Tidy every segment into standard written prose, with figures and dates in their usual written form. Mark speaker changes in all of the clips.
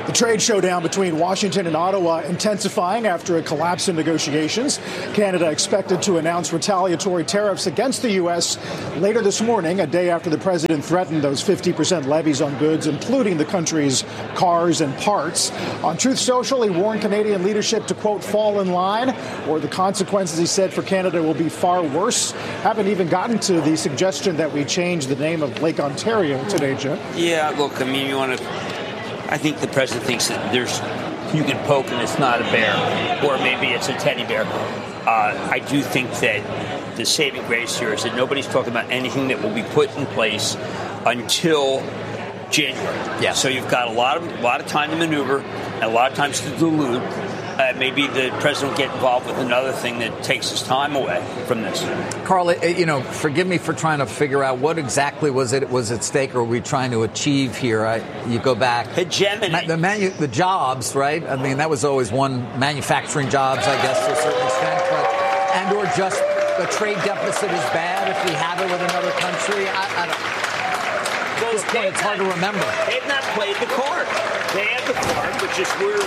Speaker 1: The trade showdown between Washington and Ottawa intensifying after a collapse in negotiations. Canada expected to announce retaliatory tariffs against the U.S. later this morning, a day after the president threatened those 50% levies on goods, including the country's cars and parts. On Truth Social, he warned Canadian leadership to, quote, fall in line, or the consequences, he said, for Canada will be far worse. Haven't even gotten to the suggestion that we change the name of Lake Ontario today, Jeff.
Speaker 2: Yeah, look, I mean, I think the president thinks that you can poke and it's not a bear, or maybe it's a teddy bear. I do think that the saving grace here is that nobody's talking about anything that will be put in place until January.
Speaker 3: Yeah.
Speaker 2: So you've got a lot of time to maneuver, and a lot of times to dilute. Maybe the president will get involved with another thing that takes his time away from this.
Speaker 3: Carl, forgive me for trying to figure out what exactly was at stake, or are we trying to achieve here? You go back.
Speaker 2: Hegemony.
Speaker 3: The jobs, right? I mean, that was always one, manufacturing jobs, I guess, to a certain extent. Or just the trade deficit is bad if we have it with another country. I don't. At this point, it's hard to remember.
Speaker 2: They've not played the card. They have the card, which is we're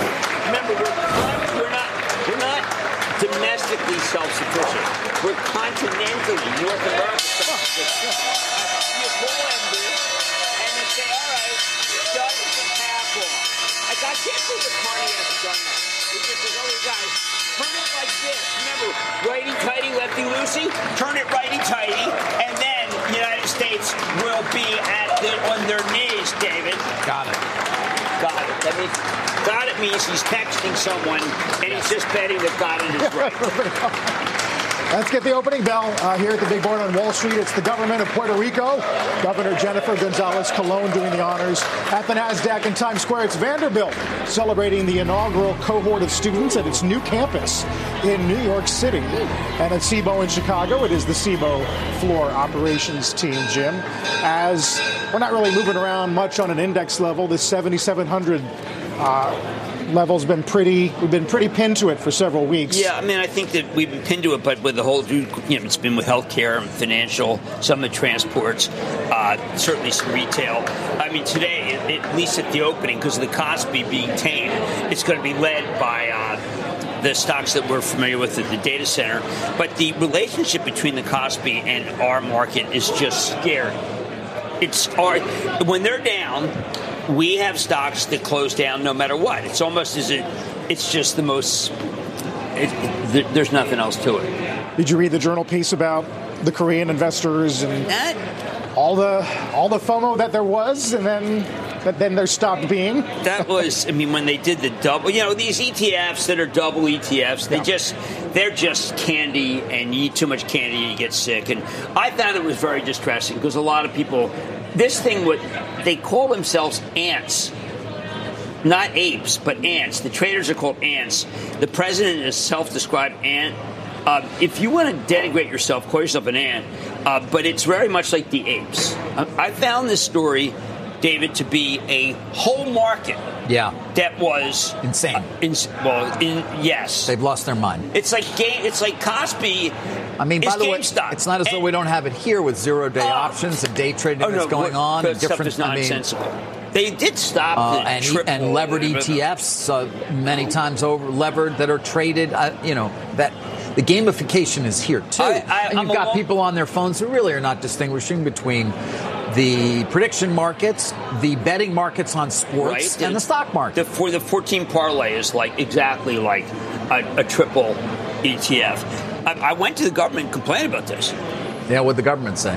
Speaker 2: not domestically self-sufficient. We're continentally North America self-sufficient. You pull in this and they say, all right, shut the tap off. I can't believe the party hasn't done that. It just says, oh, guys, turn it like this. Remember, righty-tighty, lefty-loosey? Turn it righty-tighty, and then the United States will be on their knees, David.
Speaker 3: Got it.
Speaker 2: That means got it means he's texting someone, and he's just betting that got it is right.
Speaker 1: Let's get the opening bell here at the big board on Wall Street. It's the government of Puerto Rico. Governor Jennifer Gonzalez Colon doing the honors at the NASDAQ in Times Square. It's Vanderbilt celebrating the inaugural cohort of students at its new campus in New York City. And at CBOE in Chicago, it is the CBOE floor operations team, Jim. As we're not really moving around much on an index level, this 7,700 level's been we've been pretty pinned to it for several weeks.
Speaker 2: Yeah, I mean, I think that we've been pinned to it, but with the whole, it's been with healthcare and financial, some of the transports, certainly some retail. I mean, today, at least at the opening, because of the Kospi being tamed, it's going to be led by the stocks that we're familiar with at the data center. But the relationship between the Kospi and our market is just scary. When they're down, we have stocks that close down no matter what. It's almost as it's just the most. There's nothing else to it.
Speaker 1: Did you read the Journal piece about the Korean investors and all the FOMO that there was, and then there stopped being?
Speaker 2: That was, I mean, when they did the double, these ETFs that are double ETFs, they're just candy, and you eat too much candy and you get sick. And I found it was very distressing because a lot of people, they call themselves ants. Not apes, but ants. The traders are called ants. The president is a self-described ant. If you want to denigrate yourself, call yourself an ant. But it's very much like the apes. I found this story, David, to be a whole market.
Speaker 3: Yeah.
Speaker 2: That was
Speaker 3: insane.
Speaker 2: Yes.
Speaker 3: They've lost their mind.
Speaker 2: It's like Kospi.
Speaker 3: I mean, by the way,
Speaker 2: GameStop.
Speaker 3: It's not as though we don't have it here with zero-day options and day trading that's going on.
Speaker 2: That stuff is nonsensical. They did stop
Speaker 3: and levered ETFs many times over levered that are traded. That the gamification is here too. And you've got people on their phones who really are not distinguishing between the prediction markets, the betting markets on sports, and the stock market.
Speaker 2: For the 14 parlay is exactly like a triple ETF. I went to the government and complained about this.
Speaker 3: Yeah, what'd the government say?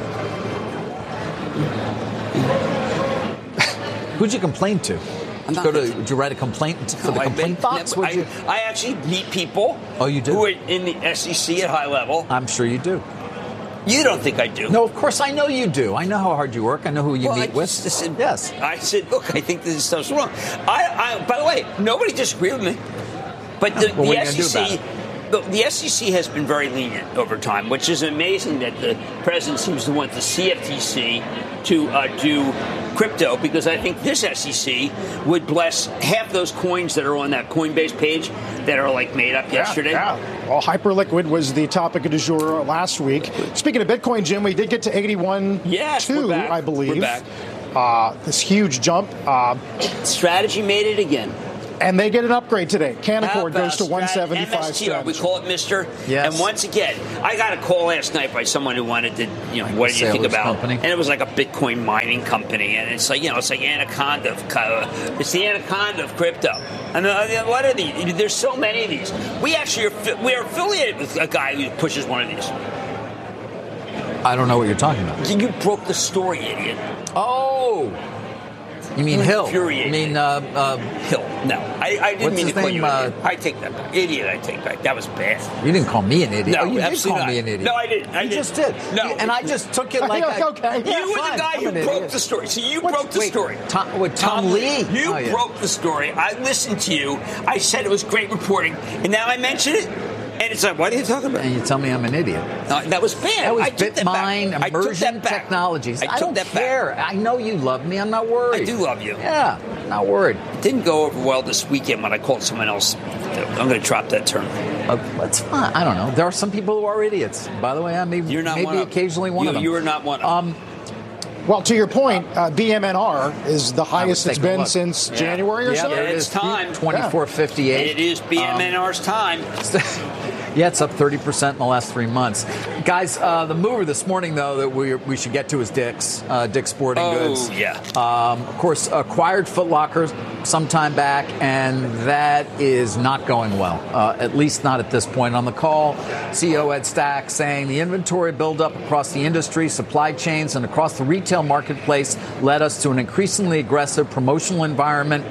Speaker 3: Who'd you complain to? Did you write a complaint for the complaint box?
Speaker 2: I actually meet people.
Speaker 3: Oh, you do?
Speaker 2: Who are in the SEC at high level.
Speaker 3: I'm sure you do.
Speaker 2: You don't think I do?
Speaker 3: No, of course I know you do. I know how hard you work. I know who you meet with.
Speaker 2: Yes. I said, look, I think this stuff's wrong. By the way, nobody disagreed with me. But the SEC... The SEC has been very lenient over time, which is amazing that the president seems to want the CFTC to do crypto, because I think this SEC would bless half those coins that are on that Coinbase page that are made up yesterday.
Speaker 1: Yeah. Well, Hyperliquid was the topic du jour last week. Speaking of Bitcoin, Jim, we did get to 81.2, I believe.
Speaker 2: We're back.
Speaker 1: this huge jump.
Speaker 2: Strategy made it again.
Speaker 1: And they get an upgrade today. Canaccord goes to 175.
Speaker 2: MSTR, we call it Mr.
Speaker 3: Yes.
Speaker 2: And once again, I got a call last night by someone who wanted to, what did you think about?
Speaker 3: Company.
Speaker 2: And it was like a Bitcoin mining company, and it's like, it's like Anaconda. It's the Anaconda of crypto. And what are these? There's so many of these. We are affiliated with a guy who pushes one of these.
Speaker 3: I don't know what you're talking about.
Speaker 2: You broke the story, idiot.
Speaker 3: Oh. You mean Hill? You mean
Speaker 2: Hill? No, I didn't mean to call you an idiot. I take that back. Idiot, I take back. That was bad.
Speaker 3: You didn't call me an idiot.
Speaker 2: No,
Speaker 3: you
Speaker 2: did
Speaker 3: call me an idiot.
Speaker 2: No, I didn't.
Speaker 3: You just did.
Speaker 2: No,
Speaker 3: and I just took it like
Speaker 1: okay.
Speaker 2: You were the guy who broke the story. So you broke the story.
Speaker 3: Tom Lee?
Speaker 2: You broke the story. I listened to you. I said it was great reporting, and now I mention it. And it's like, what are you talking about?
Speaker 3: And you tell me I'm an idiot.
Speaker 2: That was bad.
Speaker 3: That was Bitmine, Immersion Technologies. I don't care. I know you love me. I'm not worried.
Speaker 2: I do love you.
Speaker 3: Yeah, not worried.
Speaker 2: It didn't go over well this weekend when I called someone else. I'm going to drop that term.
Speaker 3: That's fine. I don't know. There are some people who are idiots. By the way, I maybe occasionally one of them.
Speaker 2: You are not one of them.
Speaker 1: Well, to your point, BMNR is the highest it's been since January or so.
Speaker 2: Yeah, it's time.
Speaker 3: 2458.
Speaker 2: It is BMNR's time.
Speaker 3: Yeah, it's up 30% in the last 3 months. Guys, the mover this morning, though, that we should get to is Dick's Sporting Goods.
Speaker 2: Oh, yeah.
Speaker 3: Of course, acquired Foot Locker some time back, and that is not going well, at least not at this point. On the call, CEO Ed Stack saying the inventory buildup across the industry, supply chains, and across the retail marketplace led to an increasingly aggressive promotional environment.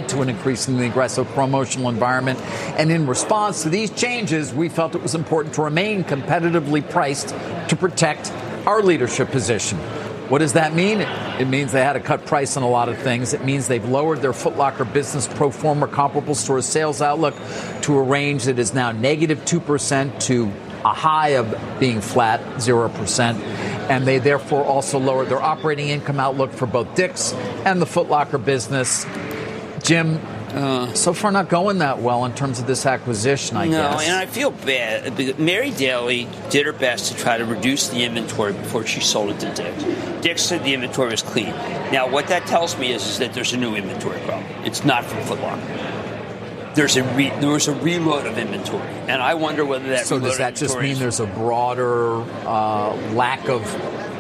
Speaker 3: And in response to these changes, we felt it was important to remain competitively priced to protect our leadership position. What does that mean? It means they had to cut price on a lot of things. It means they've lowered their Foot Locker business pro forma comparable store sales outlook to a range that is now negative 2% to a high of being flat, 0%. And they therefore also lowered their operating income outlook for both Dick's and the Foot Locker business. Jim, so far not going that well in terms of this acquisition, I guess.
Speaker 2: No, and I feel bad. Mary Daly did her best to try to reduce the inventory before she sold it to Dick's. Dick's said the inventory was clean. Now, what that tells me is that there's a new inventory problem. It's not from Foot Locker. There was a reload of inventory, and I wonder whether that.
Speaker 3: So does that just mean there's a broader lack of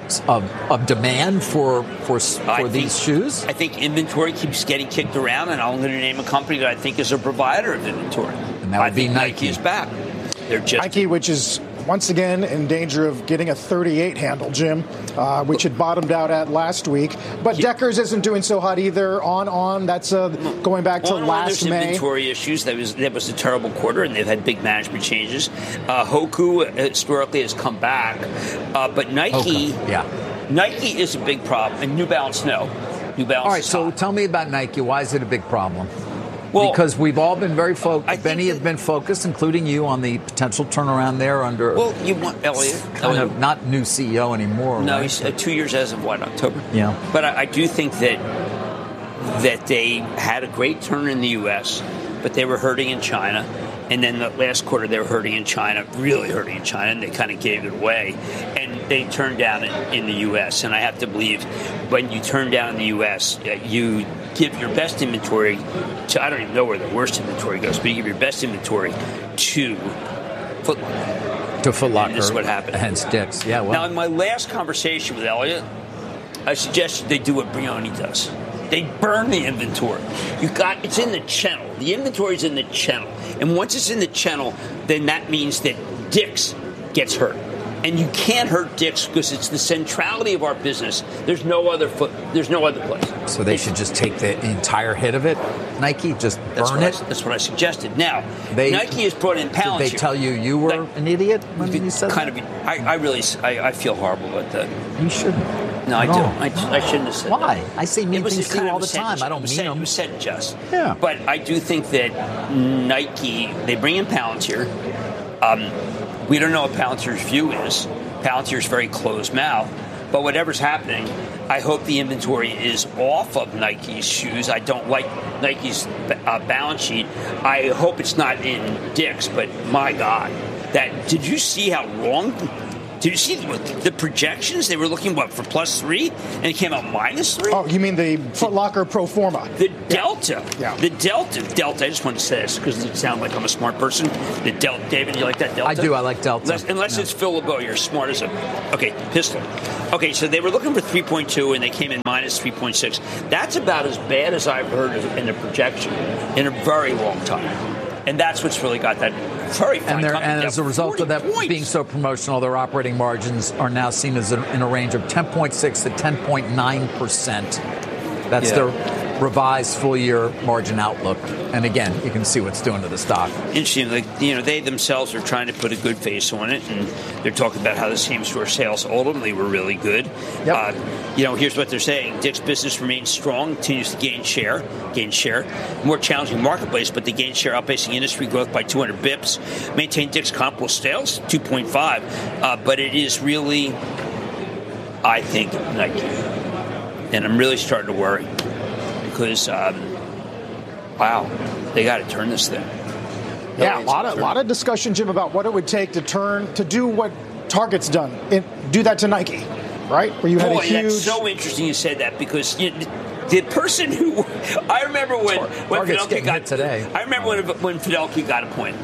Speaker 3: demand for these shoes?
Speaker 2: I think inventory keeps getting kicked around, and I'm going to name a company that I think is a provider of inventory.
Speaker 3: And that would be
Speaker 2: Nike is back. They're just
Speaker 1: Nike, which is once again in danger of getting a 38 handle, Jim, which it bottomed out at last week. But Deckers isn't doing so hot either. On that's going back to last May.
Speaker 2: There's inventory issues. That was a terrible quarter, and they've had big management changes. Hoku historically has come back, but Nike, Nike is a big problem, and New Balance no. New Balance.
Speaker 3: All right, so tell me about Nike. Why is it a big problem?
Speaker 2: Well,
Speaker 3: because we've all been very focused. Many have been focused, including you, on the potential turnaround there under.
Speaker 2: Well, you want Elliott,
Speaker 3: kind of not new CEO anymore.
Speaker 2: No,
Speaker 3: right?
Speaker 2: he's 2 years as of October.
Speaker 3: Yeah,
Speaker 2: but I do think that they had a great turn in the U.S., but they were hurting in China. And then the last quarter, they were hurting in China, really hurting in China, and they kind of gave it away. And they turned down in the U.S. And I have to believe when you turn down in the U.S., you give your best inventory to, I don't even know where the worst inventory goes, but you give your best inventory to Foot Locker.
Speaker 3: To Foot Locker.
Speaker 2: And this is what happened.
Speaker 3: Hence Dick's. Yeah, well.
Speaker 2: Now, in my last conversation with Elliott, I suggested they do what Brioni does. They burn the inventory. It's in the channel. The inventory is in the channel. And once it's in the channel, then that means that Dick's gets hurt. And you can't hurt Dick's because it's the centrality of our business. There's no other place.
Speaker 3: So they should just take the entire hit of it? Nike, just burn it?
Speaker 2: That's what I suggested. Now, Nike has brought in Palantir.
Speaker 3: Did they tell you were an idiot when you said
Speaker 2: that? I feel horrible about that.
Speaker 3: You shouldn't.
Speaker 2: No, I do. I shouldn't have said
Speaker 3: Why?
Speaker 2: that.
Speaker 3: I say mean things to you all the time. I don't mean them.
Speaker 2: It was said just.
Speaker 3: Yeah.
Speaker 2: But I do think that Nike, they bring in Palantir. We don't know what Palantir's view is. Palantir's very closed mouth. But whatever's happening, I hope the inventory is off of Nike's shoes. I don't like Nike's balance sheet. I hope it's not in Dick's, but my God. Did you see how wrong Did you see the projections? They were looking, for +3, and it came out -3?
Speaker 1: Oh, you mean the Foot Locker pro forma?
Speaker 2: The Delta.
Speaker 1: Yeah.
Speaker 2: The Delta, I just want to say this because it sounds like I'm a smart person. The Delta, David, you like that Delta?
Speaker 3: I do, I like Delta.
Speaker 2: Unless it's Phil LeBeau, you're smart as a... Okay, pistol. Okay, so they were looking for 3.2, and they came in -3.6. That's about as bad as I've heard in the projection in a very long time. And that's what's really got that very fine company.
Speaker 3: And as a result of that
Speaker 2: points.
Speaker 3: being so promotional, their operating margins are now seen as in a range of 10.6 to 10.9%. That's their revised full-year margin outlook. And again, you can see what's doing to the stock.
Speaker 2: Interesting. They themselves are trying to put a good face on it, and they're talking about how the same-store sales ultimately were really good.
Speaker 3: Yep.
Speaker 2: Here's what they're saying. Dick's business remains strong, continues to gain share. More challenging marketplace, but they gain share, outpacing industry growth by 200 bips. Maintain Dick's comparable sales, 2.5. But it is really, I think, Nike. And I'm really starting to worry. Because, wow, they got to turn this thing.
Speaker 1: Yeah, a lot of discussion, Jim, about what it would take to do what Target's done, do that to Nike, right? Where you had a huge.
Speaker 2: That's so interesting you said that because the person who I remember when Fidelki got
Speaker 3: today.
Speaker 2: I remember when Fidelki got appointed.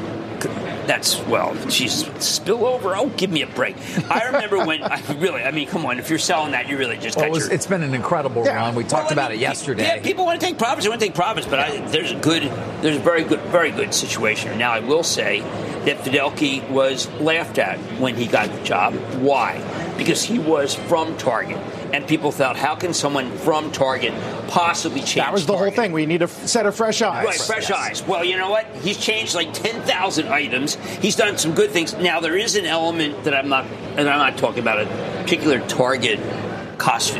Speaker 2: Spill over. Oh, give me a break. I remember when come on, if you're selling that, you really just
Speaker 3: it's been an incredible run. We talked about it yesterday.
Speaker 2: Yeah, people want to take profits. They want to take profits, but there's a very good situation. Now, I will say that Fidelki was laughed at when he got the job. Why? Because he was from Target. And people thought, how can someone from Target possibly change
Speaker 1: That was the
Speaker 2: Target?
Speaker 1: whole thing. We need a set of fresh eyes.
Speaker 2: Right, fresh eyes. Well, you know what? He's changed like 10,000 items. He's done some good things. Now, there is an element that I'm not talking about a particular Target costume.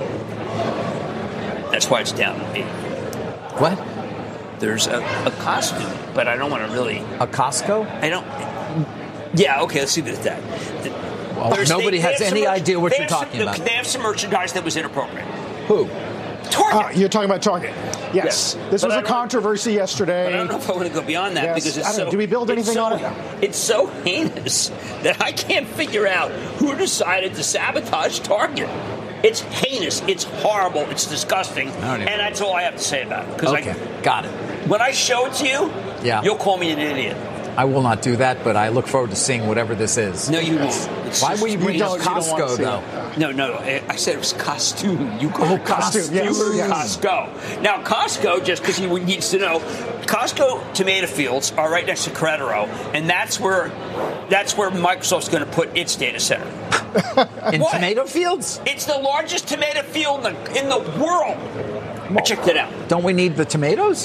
Speaker 2: That's why it's down.
Speaker 3: What?
Speaker 2: There's a costume, but I don't want to really...
Speaker 3: A Costco?
Speaker 2: I don't... Yeah, okay, let's see that.
Speaker 3: Well, nobody has any idea what you're talking about.
Speaker 2: They have some merchandise that was inappropriate.
Speaker 3: Who?
Speaker 2: Target.
Speaker 1: You're talking about Target. Yes. This was a controversy yesterday.
Speaker 2: But I don't know if I want to go beyond that because it's so...
Speaker 1: Do we build anything on it?
Speaker 2: It's so heinous that I can't figure out who decided to sabotage Target. It's heinous. It's horrible. It's disgusting. And that's all I have to say about it.
Speaker 3: Okay, got it.
Speaker 2: When I show it to you, you'll call me an idiot.
Speaker 3: I will not do that, but I look forward to seeing whatever this is.
Speaker 2: No, you won't.
Speaker 3: Why would you bring up Costco, though?
Speaker 2: No. I said it was costume. You call it
Speaker 1: costume. Yes.
Speaker 2: Costco. Now, Costco, just because he needs to know, Costco tomato fields are right next to Querétaro, and that's where Microsoft's going to put its data center.
Speaker 3: In tomato fields?
Speaker 2: It's the largest tomato field in the world. I checked it out.
Speaker 3: Don't we need the tomatoes?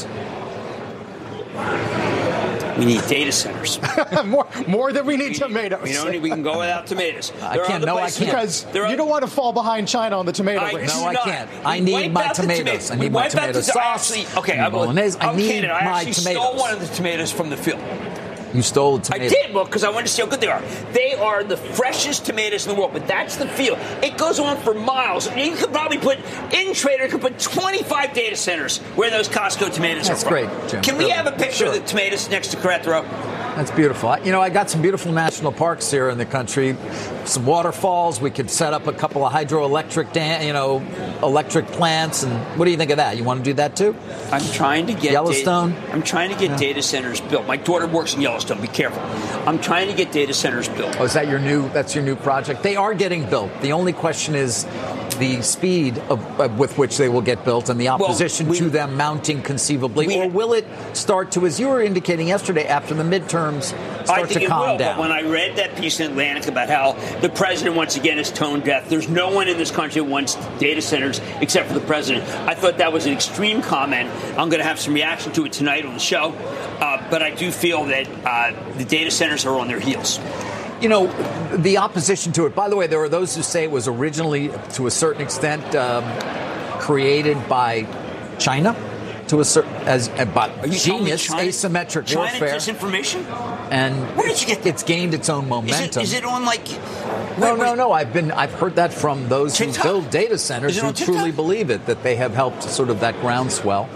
Speaker 2: We need data centers.
Speaker 1: more than we need tomatoes.
Speaker 2: We can go without tomatoes.
Speaker 3: I can't.
Speaker 1: Because you don't want to fall behind China on the tomato race.
Speaker 3: No, I can't. I need my tomatoes. I need my tomato sauce. Bolognese. I need my tomatoes.
Speaker 2: I stole one of the tomatoes from the field.
Speaker 3: You stole tomatoes.
Speaker 2: I did, because I wanted to see how good they are. They are the freshest tomatoes in the world, but that's the field. It goes on for miles. You could probably put 25 data centers where those Costco tomatoes are from.
Speaker 3: That's great, Jim.
Speaker 2: Can we have a picture of the tomatoes next to Querétaro?
Speaker 3: That's beautiful. I got some beautiful national parks here in the country, some waterfalls. We could set up a couple of hydroelectric, electric plants. And what do you think of that? You want to do that too?
Speaker 2: I'm trying to get
Speaker 3: Yellowstone.
Speaker 2: I'm trying to get data centers built. My daughter works in Yellowstone. Be careful. I'm trying to get data centers built.
Speaker 3: Oh, is that that's your new project? They are getting built. The only question is the speed with which they will get built and the opposition to them mounting conceivably. Or will it start to, as you were indicating yesterday, after the midterms, start to calm down?
Speaker 2: But when I read that piece in Atlantic about how the president, once again, is tone deaf, there's no one in this country who wants data centers except for the president. I thought that was an extreme comment. I'm going to have some reaction to it tonight on the show. But I do feel that the data centers are on their heels.
Speaker 3: The opposition to it, by the way, there are those who say it was originally, to a certain extent, created by China. To a certain, genius, asymmetric warfare.
Speaker 2: China disinformation?
Speaker 3: And
Speaker 2: where did you get that?
Speaker 3: It's gained its own momentum.
Speaker 2: Is it on
Speaker 3: No. I've heard that from those who build data centers who truly believe it, that they have helped sort of that groundswell.
Speaker 2: Jesus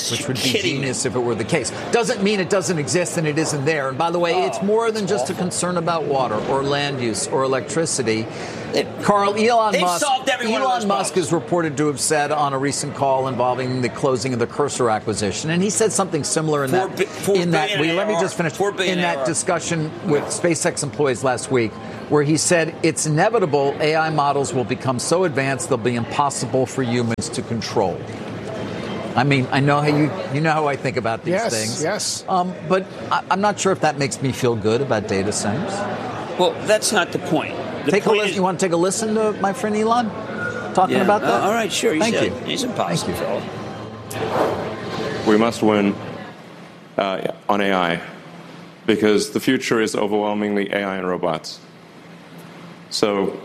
Speaker 3: which would be genius if it were the case. Doesn't mean it doesn't exist and it isn't there. And by the way, it's more than just a concern about water or land use or electricity. Carl, Elon Musk is reported to have said on a recent call involving the closing of the Cursor acquisition, and he said something similar in that discussion with SpaceX employees last week, where he said it's inevitable AI models will become so advanced they'll be impossible for humans to control. I mean, I know how you know how I think about these things.
Speaker 1: Yes.
Speaker 3: But I'm not sure if that makes me feel good about data centers.
Speaker 2: Well, that's not the point.
Speaker 3: You want to take a listen to my friend Elon talking about that?
Speaker 2: All right, sure.
Speaker 3: Thank you.
Speaker 2: He's a positive fellow.
Speaker 4: We must win on AI because the future is overwhelmingly AI and robots. So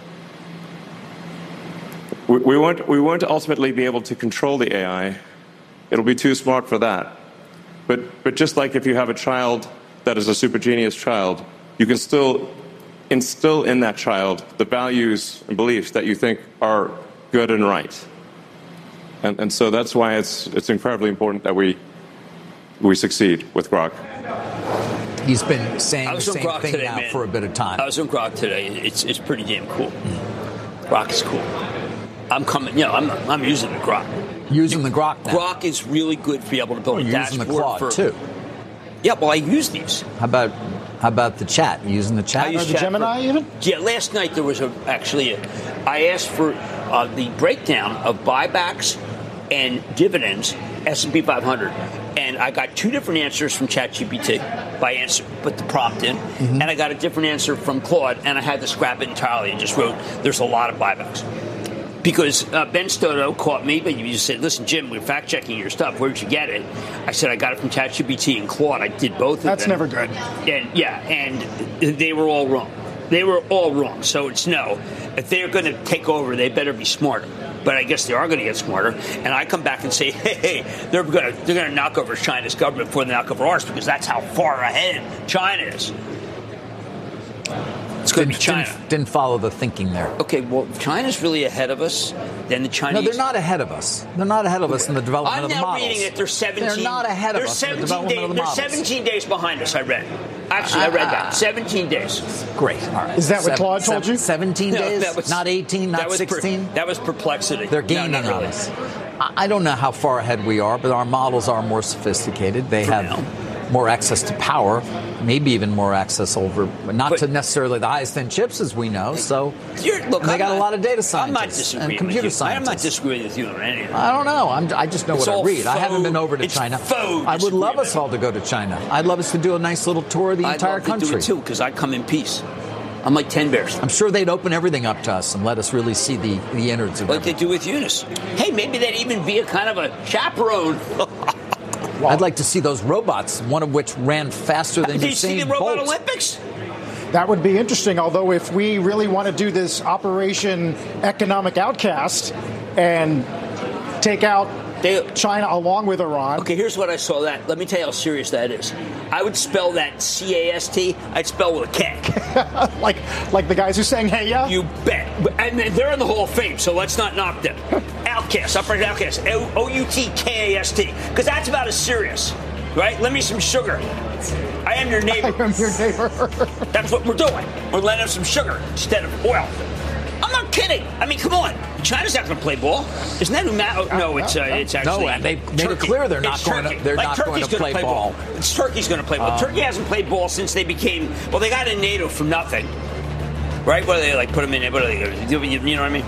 Speaker 4: we won't ultimately be able to control the AI. It'll be too smart for that. But just like if you have a child that is a super genius child, you can still instill in that child the values and beliefs that you think are good and right. And so that's why it's incredibly important that we succeed with Grok.
Speaker 3: He's been saying the same thing today, now for a bit of time.
Speaker 2: I was on Grok today. It's pretty damn cool. Grok is cool. I'm using the Grok.
Speaker 3: Using the Grok now.
Speaker 2: Grok is really good for being able to build a dashboard.
Speaker 3: Using the Claude too.
Speaker 2: Yeah, well, I use these.
Speaker 3: How about the chat? You using the chat?
Speaker 1: Or the Gemini even?
Speaker 2: Yeah, last night there was I asked for the breakdown of buybacks and dividends, S&P 500. And I got two different answers from ChatGPT put the prompt in. Mm-hmm. And I got a different answer from Claude, and I had to scrap it entirely and just wrote, there's a lot of buybacks. Because Ben Stoto caught me, but you just said, listen, Jim, we're fact-checking your stuff. Where'd you get it? I said, I got it from ChatGPT and Claude. I did both of them.
Speaker 1: That's never good.
Speaker 2: And they were all wrong. So it's no. If they're going to take over, they better be smarter. But I guess they are going to get smarter. And I come back and say, hey, they're going to knock over China's government before they knock over ours, because that's how far ahead China is. It's going to be China.
Speaker 3: Didn't follow the thinking there.
Speaker 2: Okay, well, if China's really ahead of us, then the Chinese...
Speaker 3: No, they're not ahead of us. They're not ahead of us in the development of the models.
Speaker 2: I'm now reading that they're 17...
Speaker 3: They're not ahead of us in the development of the models.
Speaker 2: They're 17 days behind us, I read. Actually, I read that. 17 days.
Speaker 3: Great. All right.
Speaker 1: Is that what Claude told you?
Speaker 3: 17 days? Not 18, not 16?
Speaker 2: That was perplexity.
Speaker 3: They're gaining on us. I don't know how far ahead we are, but our models are more sophisticated. They have more access to power, maybe even more access over, not to necessarily the highest end chips as we know. So they got a lot of data scientists and computer scientists.
Speaker 2: I'm not disagreeing with you on anything.
Speaker 3: I don't know. I just know what I read. I haven't been over to China. I would love us all to go to China. I'd love us to do a nice little tour of the entire country.
Speaker 2: I'd love to do it too, because I come in peace. I'm like 10 bears.
Speaker 3: I'm sure they'd open everything up to us and let us really see the innards of it.
Speaker 2: Like they do with Eunice. Hey, maybe they'd even be a kind of a chaperone.
Speaker 3: Well, I'd like to see those robots, one of which ran faster than Usain Bolt.
Speaker 2: Did you see the Robot Olympics?
Speaker 1: That would be interesting, although if we really want to do this Operation Economic Outcast and take out China along with Iran.
Speaker 2: Okay, here's what I saw that. Let me tell you how serious that is. I would spell that C-A-S-T. I'd spell with a K.
Speaker 1: like the guys who sang Hey Ya?
Speaker 2: You bet. And they're in the Hall of Fame, so let's not knock them. Outcast, Operation Outcast, O-U-T-K-A-S-T. Because that's about as serious, right? Lend me some sugar. I am your neighbor.
Speaker 1: I am your neighbor.
Speaker 2: That's what we're doing. We're lending them some sugar instead of oil. I'm not kidding. I mean, come on. China's not going to play ball. Isn't that who No, it's actually...
Speaker 3: No, and they made it clear they're not going to play ball.
Speaker 2: It's Turkey's going to play ball. Turkey hasn't played ball since they became... Well, they got in NATO from nothing. Right? What do they, put them in? What do they do? You know what I mean?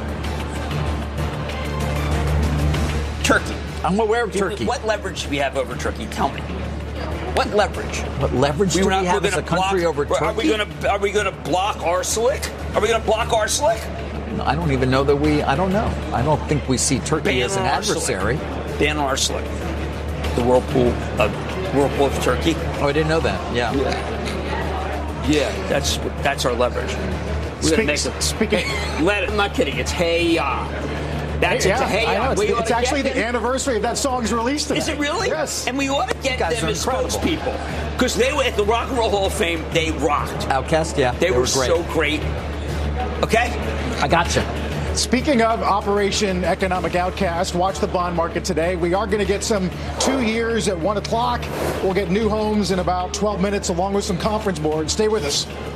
Speaker 2: Turkey.
Speaker 3: I'm aware of Turkey.
Speaker 2: What leverage do we have over Turkey? Tell me. What leverage?
Speaker 3: What leverage do we have as a country over Turkey?
Speaker 2: Are we going to block Arslik? Are we going to block Arslik?
Speaker 3: I don't even know that I don't know. I don't think we see Turkey as an adversary.
Speaker 2: Ban Arslik. The whirlpool of Turkey.
Speaker 3: Oh, I didn't know that. Yeah.
Speaker 2: Yeah, that's our leverage.
Speaker 1: Speaking.
Speaker 2: I'm not kidding. It's Hey Ya. That's
Speaker 1: it's actually the anniversary of that song's release today.
Speaker 2: Is it really?
Speaker 1: Yes.
Speaker 2: And we ought to get them as spokespeople. Because they were at the Rock and Roll Hall of Fame, they rocked.
Speaker 3: Outcast, yeah.
Speaker 2: They were great. So great. Okay?
Speaker 3: I gotcha.
Speaker 1: Speaking of Operation Economic Outcast, watch the bond market today. We are going to get some 2 years at 1 o'clock. We'll get new homes in about 12 minutes along with some conference boards. Stay with us.